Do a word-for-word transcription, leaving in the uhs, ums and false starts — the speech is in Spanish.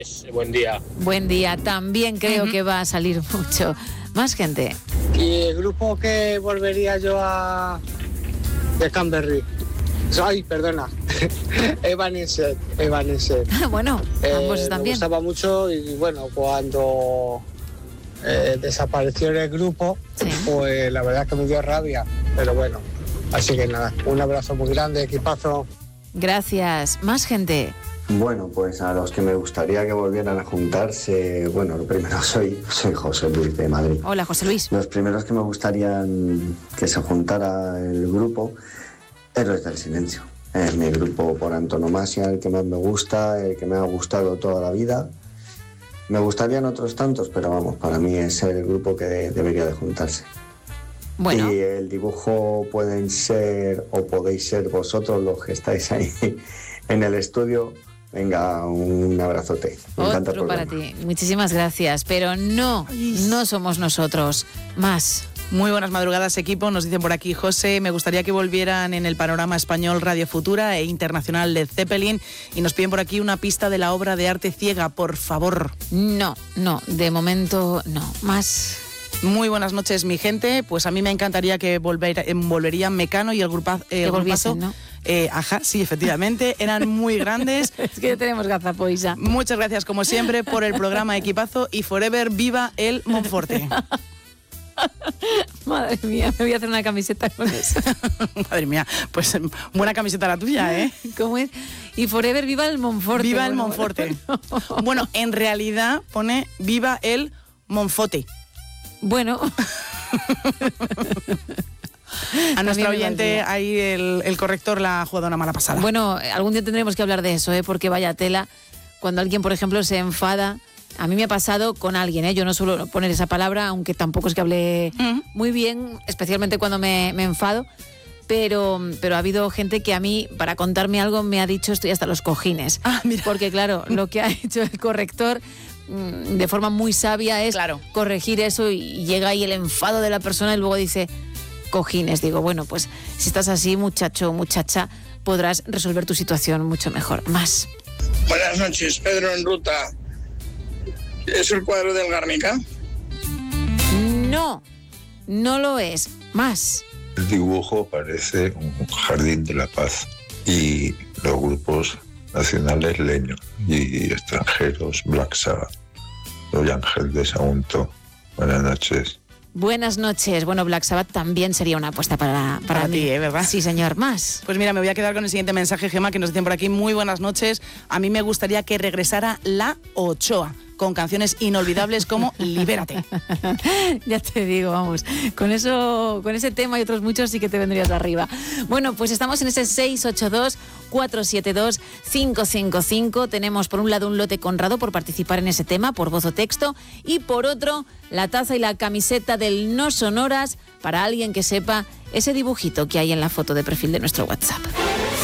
Buen día. Buen día. También creo uh-huh. que va a salir mucho. Más gente. Y el grupo que volvería yo a... de Canberry. Ay, perdona. Evanescence. Evanescence. Bueno, ambos eh, están me bien. gustaba mucho y bueno, cuando eh, desapareció el grupo, sí. pues la verdad es que me dio rabia. Pero bueno, así que nada, un abrazo muy grande, equipazo. Gracias. Más gente. Bueno, pues a los que me gustaría que volvieran a juntarse, bueno, lo primero soy, soy José Luis de Madrid. Hola, José Luis. Los primeros que me gustaría que se juntara el grupo, Héroes del Silencio. Es mi grupo por antonomasia, el que más me gusta, el que me ha gustado toda la vida. Me gustarían otros tantos, pero vamos, para mí es el grupo que de, debería de juntarse. Bueno. Y el dibujo pueden ser, o podéis ser vosotros los que estáis ahí en el estudio. Venga, un abrazote. Me encanta el Otro para ti. Muchísimas gracias. Pero no, no somos nosotros. Más. Muy buenas madrugadas, equipo. Nos dicen por aquí, José, me gustaría que volvieran en el panorama español Radio Futura e internacional de Zeppelin. Y nos piden por aquí una pista de la obra de arte ciega, por favor. No, no, de momento no. Más. Muy buenas noches, mi gente. Pues a mí me encantaría que volver, volverían Mecano y el, grupa, eh, que volviesen, grupazo. ¿no? Eh, ajá, sí, efectivamente, eran muy grandes. Es que ya tenemos gazapoisa. Muchas gracias, como siempre, por el programa, equipazo, y forever viva el Monforte. Madre mía, me voy a hacer una camiseta con eso. Madre mía, pues buena camiseta la tuya, ¿eh? ¿Cómo es? Y forever viva el Monforte. Viva bueno, el Monforte. Bueno, bueno. bueno, en realidad pone viva el Monfote. Bueno... A nuestra oyente, ahí el, el corrector la ha jugado una mala pasada. Bueno, algún día tendremos que hablar de eso, ¿eh? Porque vaya tela. Cuando alguien, por ejemplo, se enfada... A mí me ha pasado con alguien, ¿eh? Yo no suelo poner esa palabra, aunque tampoco es que hable uh-huh. muy bien, especialmente cuando me, me enfado. Pero, pero ha habido gente que a mí, para contarme algo, me ha dicho estoy hasta los cojines. Ah, mira. Porque, claro, lo que ha hecho el corrector... de forma muy sabia es claro. corregir eso y llega ahí el enfado de la persona y luego dice cojines. Digo, bueno, pues si estás así, muchacho o muchacha, podrás resolver tu situación mucho mejor. Más. Buenas noches, Pedro en ruta. ¿Es el cuadro del Guernica? No, no lo es. Más. El dibujo parece un jardín de la paz y los grupos nacionales Leño y extranjeros Black Sabbath. Soy Ángel de Sagunto. Buenas noches. Buenas noches. Bueno, Black Sabbath también sería una apuesta para, para, para mí. ti, ¿eh? ¿Verdad? Sí, señor. Más. Pues mira, me voy a quedar con el siguiente mensaje, Gemma, que nos dicen por aquí. Muy buenas noches. A mí me gustaría que regresara La Ochoa, con canciones inolvidables como Libérate. Ya te digo, vamos, con eso, con ese tema y otros muchos sí que te vendrías arriba. Bueno, pues estamos en ese seis ocho dos, cuatro siete dos, cinco cinco cinco. Tenemos por un lado un lote Conrado por participar en ese tema, por voz o texto, y por otro la taza y la camiseta del No Sonoras para alguien que sepa ese dibujito que hay en la foto de perfil de nuestro WhatsApp.